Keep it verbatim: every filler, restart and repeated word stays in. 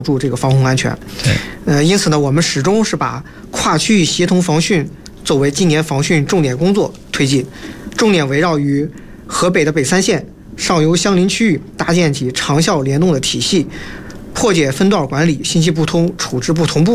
住这个防洪安全。 对， 呃，因此呢，我们始终是把跨区域协同防汛作为今年防汛重点工作推进，重点围绕于河北的北三县、上游相邻区域搭建起长效联动的体系，破解分段管理、信息不通、处置不同步